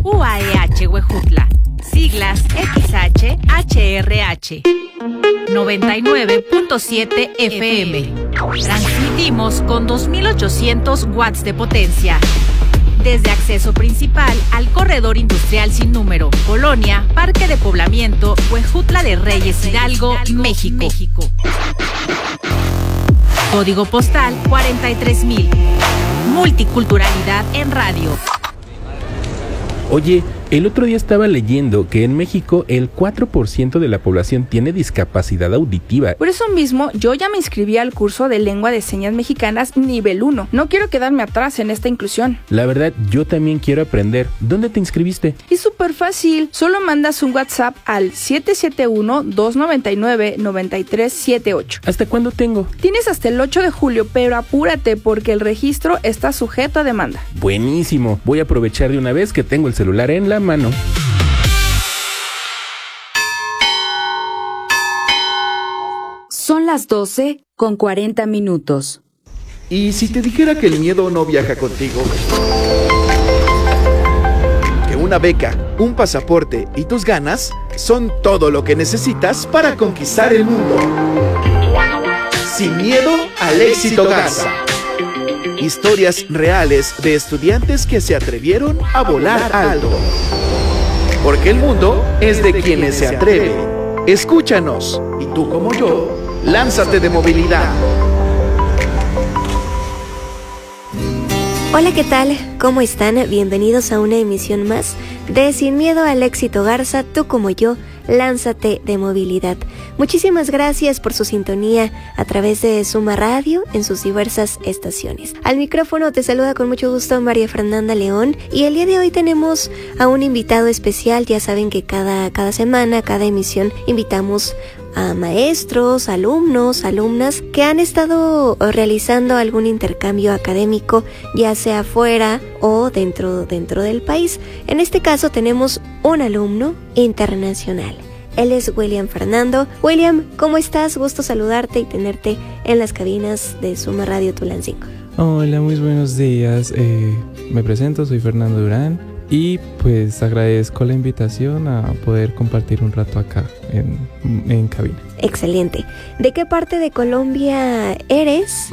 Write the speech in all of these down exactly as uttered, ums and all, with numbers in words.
U A E H Huejutla, siglas X H H R H. noventa y nueve punto siete F M. Transmitimos con dos mil ochocientos watts de potencia. Desde acceso principal al corredor industrial sin número, Colonia, Parque de Poblamiento, Huejutla de Reyes, Hidalgo, México. México. Código postal cuarenta y tres mil. Multiculturalidad en radio. Oye, el otro día estaba leyendo que en México el cuatro por ciento de la población tiene discapacidad auditiva. Por eso mismo, yo ya me inscribí al curso de Lengua de Señas Mexicanas nivel uno. No quiero quedarme atrás en esta inclusión. La verdad, yo también quiero aprender. ¿Dónde te inscribiste? Es súper fácil. Solo mandas un WhatsApp al siete siete uno, dos nueve nueve, nueve tres siete ocho. ¿Hasta cuándo tengo? Tienes hasta el ocho de julio, pero apúrate porque el registro está sujeto a demanda. Buenísimo. Voy a aprovechar de una vez que tengo el celular en la mano. Son las doce con cuarenta minutos. ¿Y si te dijera que el miedo no viaja contigo? Que una beca, un pasaporte y tus ganas son todo lo que necesitas para conquistar el mundo. Sin miedo al éxito Garza. Historias reales de estudiantes que se atrevieron a volar alto. Porque el mundo es de quienes se atreven. Escúchanos, y tú como yo, lánzate de movilidad. Hola, ¿qué tal? ¿Cómo están? Bienvenidos a una emisión más de Sin Miedo al Éxito Garza, tú como yo, lánzate de movilidad. Muchísimas gracias por su sintonía a través de Suma Radio en sus diversas estaciones. Al micrófono te saluda con mucho gusto María Fernanda León y el día de hoy tenemos a un invitado especial. Ya saben que cada, cada semana, cada emisión invitamos a maestros, alumnos, alumnas que han estado realizando algún intercambio académico, ya sea fuera o dentro, dentro del país. En este caso tenemos un alumno internacional. Él es William Fernando. William, ¿cómo estás? Gusto saludarte y tenerte en las cabinas de Suma Radio Tulancingo. Hola, muy buenos días. Eh, me presento, soy Fernando Durán. Y pues agradezco la invitación a poder compartir un rato acá en, en cabina. Excelente. ¿De qué parte de Colombia eres?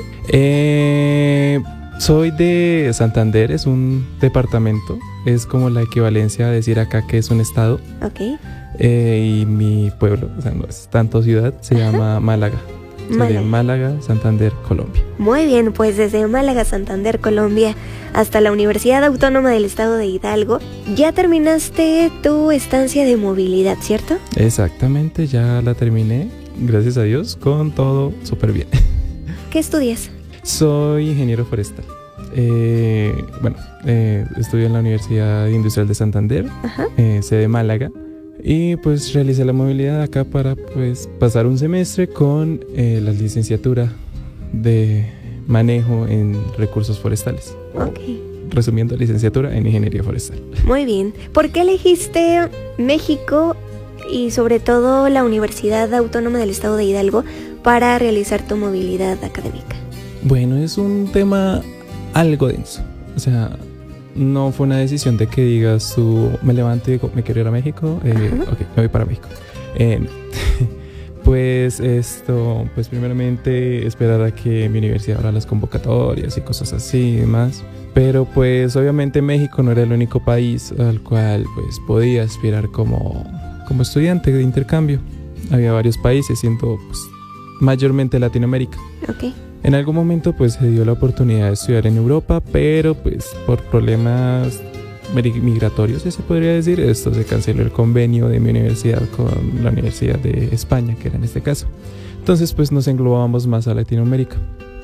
Eh, soy de Santander, es un departamento. Es como la equivalencia a decir acá que es un estado. Ok. Eh, y mi pueblo, o sea, no es tanto ciudad, se Ajá. llama Málaga. Málaga. De Málaga, Santander, Colombia. Muy bien, pues desde Málaga, Santander, Colombia, hasta la Universidad Autónoma del Estado de Hidalgo, ya terminaste tu estancia de movilidad, ¿cierto? Exactamente, ya la terminé, gracias a Dios, con todo súper bien. ¿Qué estudias? Soy ingeniero forestal. Eh, bueno, eh, estudio en la Universidad Industrial de Santander, eh, sede Málaga. Y pues realicé la movilidad acá para pues pasar un semestre con eh, la licenciatura de manejo en recursos forestales. Ok. Resumiendo, licenciatura en ingeniería forestal. Muy bien. ¿Por qué elegiste México y sobre todo la Universidad Autónoma del Estado de Hidalgo para realizar tu movilidad académica? Bueno, es un tema algo denso. O sea, no fue una decisión de que digas tú, me levanto y digo, me quiero ir a México, eh, ok, me voy para México. Eh, pues esto, pues primeramente esperar a que mi universidad abra las convocatorias y cosas así y demás. Pero pues obviamente México no era el único país al cual pues podía aspirar como, como estudiante de intercambio. Había varios países, siendo pues, mayormente Latinoamérica. Ok. En algún momento pues se dio la oportunidad de estudiar en Europa, pero pues por problemas migratorios, se podría decir, esto se canceló el convenio de mi universidad con la Universidad de España, que era en este caso. Entonces pues nos englobábamos más a Latinoamérica.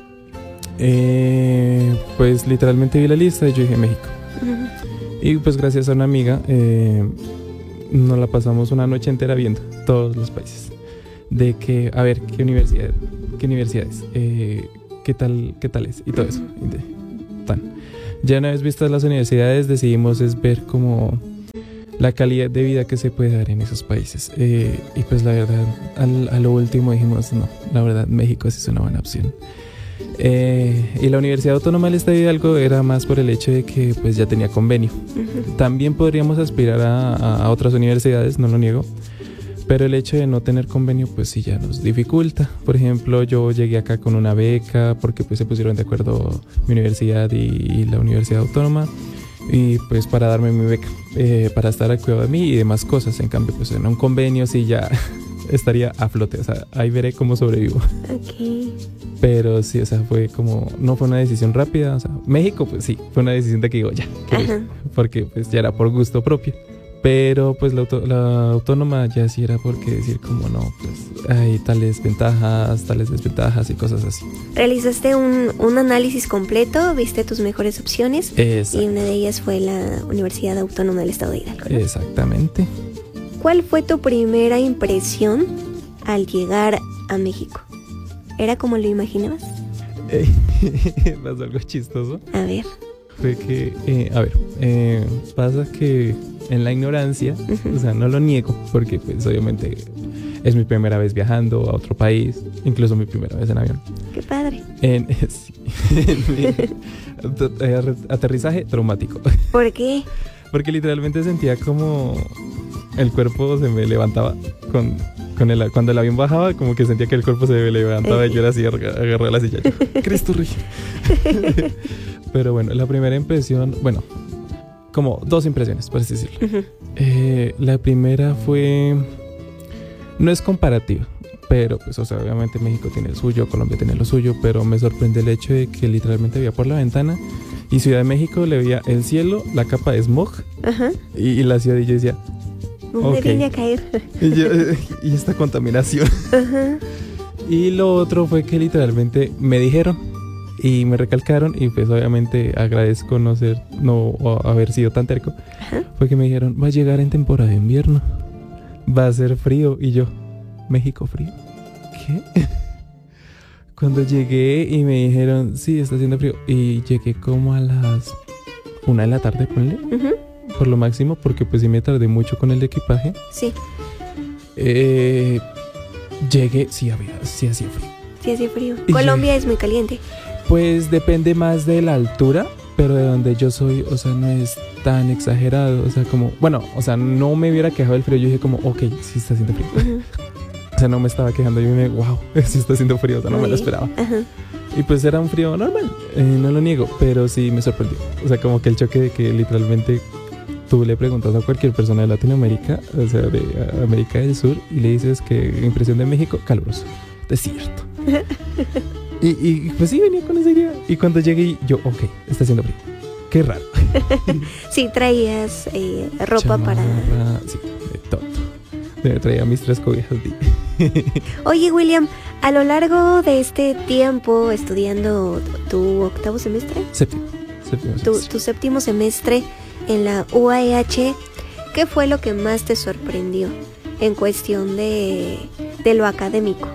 Eh, pues literalmente vi la lista y yo dije México. Uh-huh. Y pues gracias a una amiga eh, nos la pasamos una noche entera viendo todos los países. De que, a ver, qué universidad, qué universidades, eh, qué tal, qué tal es, y todo eso. Y de, tan. Ya una vez vistas las universidades, decidimos es ver como la calidad de vida que se puede dar en esos países. Eh, y pues la verdad, al, a lo último dijimos, no, la verdad, México sí es una buena opción. Eh, y la Universidad Autónoma del Estado de Hidalgo era más por el hecho de que pues ya tenía convenio. Uh-huh. También podríamos aspirar a, a otras universidades, no lo niego, pero el hecho de no tener convenio pues sí ya nos dificulta. Por ejemplo, yo llegué acá con una beca porque pues se pusieron de acuerdo mi universidad y, y la Universidad Autónoma, y pues para darme mi beca, eh, para estar al cuidado de mí y demás cosas. En cambio pues en un convenio sí ya estaría a flote, o sea, ahí veré cómo sobrevivo. Okay. Pero sí, o sea, fue como, no fue una decisión rápida, o sea, México pues sí, fue una decisión de que digo ya, porque pues ya era por gusto propio. Pero pues la, auto, la autónoma ya sí era porque decir como no, pues hay tales ventajas, tales desventajas y cosas así. Realizaste un, un análisis completo, viste tus mejores opciones. Exacto. Y una de ellas fue la Universidad Autónoma del Estado de Hidalgo, ¿no? Exactamente. ¿Cuál fue tu primera impresión al llegar a México? ¿Era como lo imaginabas? Eh, pasó algo chistoso. A ver. Fue que, eh, a ver, eh, pasa que en la ignorancia, uh-huh. o sea, no lo niego, porque pues obviamente es mi primera vez viajando a otro país, incluso mi primera vez en avión. ¡Qué padre! En, sí, en mi aterrizaje traumático. ¿Por qué? Porque literalmente sentía como el cuerpo se me levantaba con, con el, cuando el avión bajaba, como que sentía que el cuerpo se me levantaba y yo era así agarrado a la silla. Cristo Rey. Pero bueno, la primera impresión, bueno, como dos impresiones, por así decirlo. Uh-huh. Eh, la primera fue, no es comparativa, pero pues, o sea, obviamente México tiene el suyo, Colombia tiene lo suyo, pero me sorprende el hecho de que literalmente veía por la ventana y Ciudad de México le veía el cielo, la capa de smog, uh-huh. y, y la ciudad, y yo decía, ¿dónde okay. viene a caer? y, yo, y esta contaminación. Uh-huh. Y lo otro fue que literalmente me dijeron y me recalcaron, y pues obviamente agradezco no ser, no haber sido tan terco, uh-huh. fue que me dijeron, va a llegar en temporada de invierno, va a ser frío, y yo, ¿México frío? ¿Qué? Cuando llegué y me dijeron, sí, está haciendo frío, y llegué como a las una de la tarde, ponle, uh-huh. por lo máximo, porque pues sí me tardé mucho con el equipaje. Sí. Eh, llegué, sí había, sí hacía frío. Sí hacía frío. Colombia llegué, es muy caliente. Pues depende más de la altura, pero de donde yo soy, o sea, no es tan exagerado, o sea, como, bueno, o sea, no me hubiera quejado del frío, yo dije como, ok, sí está haciendo frío. Uh-huh. O sea, no me estaba quejando, yo me dije, wow, sí está haciendo frío, o sea, no Ay. me lo esperaba. Uh-huh. Y pues era un frío normal, eh, no lo niego, pero sí me sorprendió. O sea, como que el choque de que literalmente tú le preguntas a cualquier persona de Latinoamérica, o sea, de América del Sur, y le dices que impresión de México, caluroso, desierto. Y, y pues sí, venía con esa idea. Y cuando llegué, yo, ok, está haciendo frío. Qué raro. Sí, traías eh, ropa Chamarra, para... Sí, de todo. Me traía mis tres cobijas. Oye, William, a lo largo de este tiempo estudiando tu octavo semestre, séptimo, séptimo tu, semestre. tu séptimo semestre en la U A E H, ¿qué fue lo que más te sorprendió en cuestión de, de lo académico?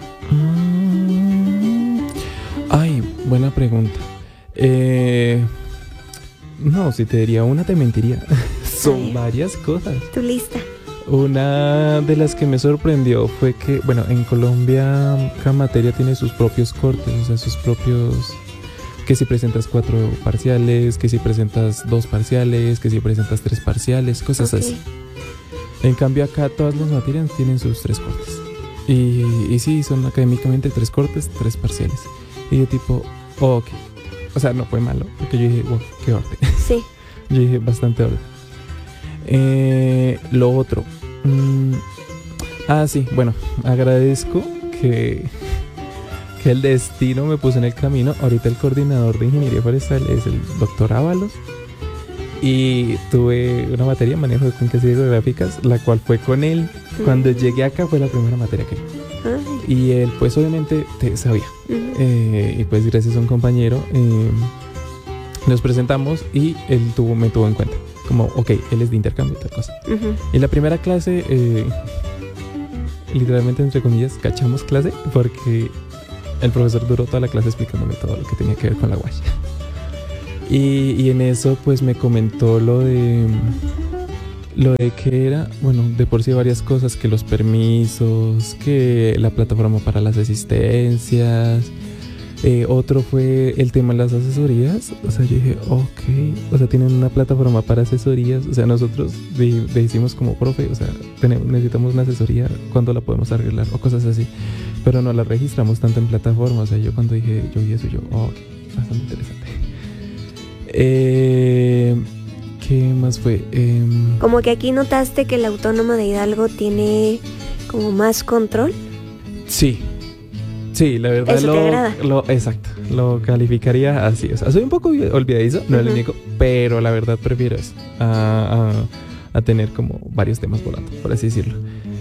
Ay, buena pregunta. Eh, no, si te diría una te mentiría. Son varias cosas. Tu lista. Una de las que me sorprendió fue que, bueno, en Colombia cada materia tiene sus propios cortes, o sea, sus propios... Que si presentas cuatro parciales, que si presentas dos parciales, que si presentas tres parciales, cosas okay. así. En cambio acá todas las materias tienen sus tres cortes. Y, y sí, son académicamente tres cortes, tres parciales. Y yo tipo, oh, ok. O sea, no fue malo, porque yo dije, wow, qué orden. Sí. Yo dije, bastante orden. Eh, lo otro. Mmm, ah, sí, bueno, agradezco que, que el destino me puso en el camino. Ahorita el coordinador de ingeniería forestal es el doctor Ábalos. Y tuve una materia, manejo de cuencas hidrográficas, la cual fue con él. Uh-huh. Cuando llegué acá fue la primera materia que vi. Uh-huh. Y él, pues obviamente, te sabía. Uh-huh. Eh, y pues gracias a un compañero eh, nos presentamos y él tuvo, me tuvo en cuenta. Como, ok, él es de intercambio y tal cosa. Uh-huh. Y la primera clase, eh, literalmente, entre comillas, cachamos clase porque el profesor duró toda la clase explicándome todo lo que tenía que ver con la guaya. Y, y en eso pues me comentó lo de lo de que era, bueno, de por sí varias cosas, que los permisos, que la plataforma para las asistencias, Eh, otro fue el tema de las asesorías. O sea, yo dije, ok, o sea, tienen una plataforma para asesorías. O sea, nosotros de, de decimos como profe, o sea, tenemos, necesitamos una asesoría, ¿cuándo la podemos arreglar? O cosas así. Pero no la registramos tanto en plataforma. O sea, yo cuando dije, yo vi eso, yo, oh, ok, bastante interesante. Eh, ¿Qué más fue? Eh, como que aquí notaste que el Autónomo de Hidalgo tiene como más control. Sí. Sí, la verdad. ¿Eso lo, te agrada? Lo, exacto, lo calificaría así. O sea, soy un poco olvidadizo, no uh-huh. es lo único, pero la verdad prefiero eso a, a, a tener como varios temas volando, por así decirlo.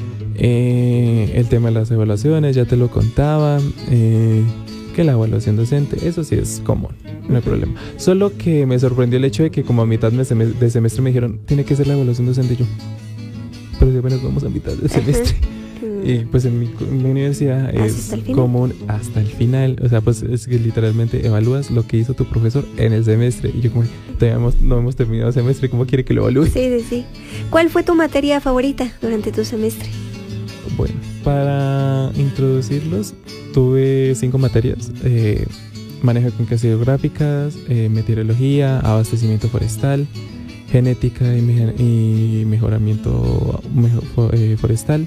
Eh, el tema de las evaluaciones, ya te lo contaba. Eh, que la evaluación docente, eso sí es común, no hay problema. Solo que me sorprendió el hecho de que como a mitad de semestre, de semestre me dijeron, tiene que ser la evaluación docente. Y yo, pero si apenas vamos a mitad del semestre. Y pues en mi, en mi universidad es común hasta el final. O sea, pues es que literalmente evalúas lo que hizo tu profesor en el semestre. Y yo como, todavía hemos, no hemos terminado el semestre, ¿cómo quiere que lo evalúe? Sí, sí, sí. ¿Cuál fue tu materia favorita durante tu semestre? Bueno, para introducirlos tuve cinco materias. Eh, manejo de cuencas hidrográficas, eh, meteorología, abastecimiento forestal, genética y, me- y mejoramiento mejor, eh, forestal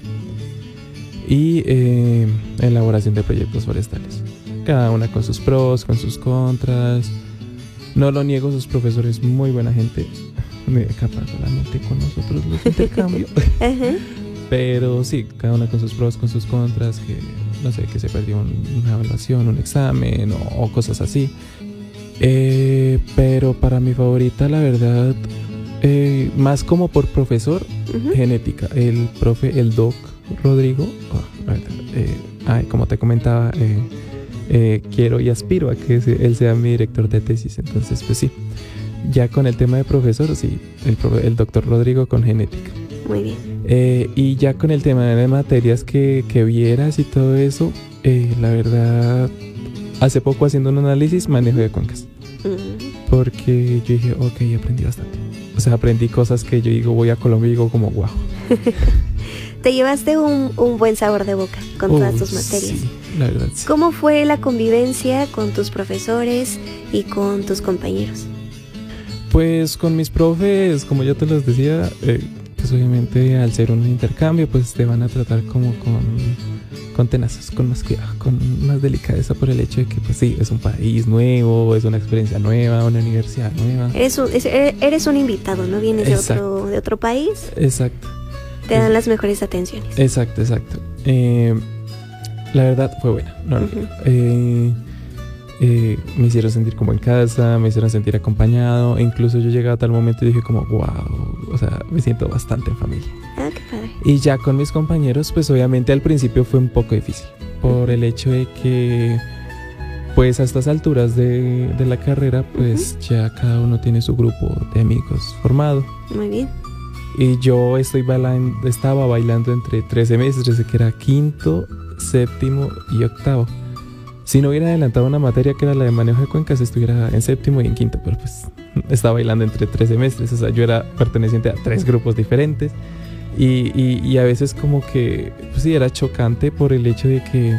y eh, elaboración de proyectos forestales. Cada una con sus pros, con sus contras. No lo niego, sus profesores muy buena gente. Capaz solamente con nosotros los intercambio. Uh-huh. Pero sí, cada una con sus pros, con sus contras, que no sé, que se perdió un, una evaluación, un examen o, o cosas así. Eh, pero para mi favorita, la verdad, eh, más como por profesor, uh-huh. genética. El profe, el doc Rodrigo, oh, eh, ay, como te comentaba, eh, eh, quiero y aspiro a que él sea mi director de tesis. Entonces, pues sí, ya con el tema de profesor, sí, el, profe, el doctor Rodrigo con genética. Muy bien. Eh, y ya con el tema de materias que, que vieras y todo eso, eh, la verdad, hace poco haciendo un análisis, manejo de cuencas. Uh-huh. Porque yo dije, ok, aprendí bastante. O sea, aprendí cosas que yo digo, voy a Colombia y digo como, wow. Te llevaste un, un buen sabor de boca con uh, todas tus materias. Sí, la verdad, sí. ¿Cómo fue la convivencia con tus profesores y con tus compañeros? Pues con mis profes, como ya te los decía, eh, pues obviamente al ser un intercambio, pues te van a tratar como con, con tenazas, con más cuidado, con más delicadeza por el hecho de que pues sí, es un país nuevo, es una experiencia nueva, una universidad nueva. Eres un, eres un invitado, ¿no? Vienes de otro, de otro país. Exacto. Te dan las mejores atenciones. Exacto, exacto. Eh, la verdad fue buena. No, uh-huh. eh, eh, me hicieron sentir como en casa, me hicieron sentir acompañado. E incluso yo llegué a tal momento y dije como, wow, o sea, me siento bastante en familia. Ah, qué padre. Y ya con mis compañeros, pues obviamente al principio fue un poco difícil. Por el hecho de que, pues a estas alturas de, de la carrera, pues uh-huh. ya cada uno tiene su grupo de amigos formado. Muy bien. Y yo estoy bailando, estaba bailando entre tres semestres, que era quinto, séptimo y octavo. Si no hubiera adelantado una materia que era la de manejo de cuencas, estuviera en séptimo y en quinto, pero pues estaba bailando entre tres semestres. O sea, yo era perteneciente a tres grupos diferentes. Y, y, y a veces como que, pues sí, era chocante por el hecho de que,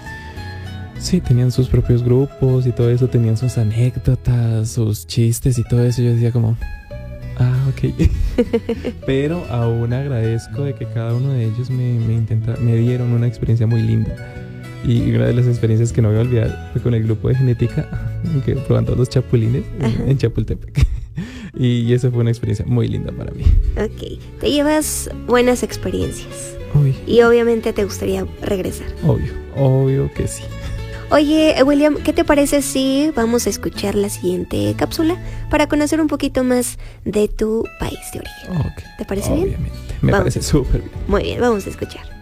sí, tenían sus propios grupos y todo eso, tenían sus anécdotas, sus chistes y todo eso. Yo decía como... Ah, ok. Pero aún agradezco de que cada uno de ellos me, me, intenta, me dieron una experiencia muy linda. Y una de las experiencias que no voy a olvidar fue con el grupo de genética, que probando los chapulines en, en Chapultepec. Y eso fue una experiencia muy linda para mí. Ok, te llevas buenas experiencias. Uy. Y obviamente te gustaría regresar. Obvio, obvio que sí. Oye, William, ¿qué te parece si vamos a escuchar la siguiente cápsula para conocer un poquito más de tu país de origen? Okay. ¿Te parece Obviamente. bien? Me vamos. parece súper bien. Muy bien, vamos a escuchar.